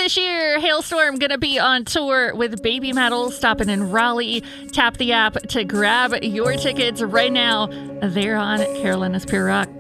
this year, Hailstorm gonna be on tour with Baby Metal, stopping in Raleigh. Tap the app to grab your tickets right now. They're on Carolina's Pure Rock.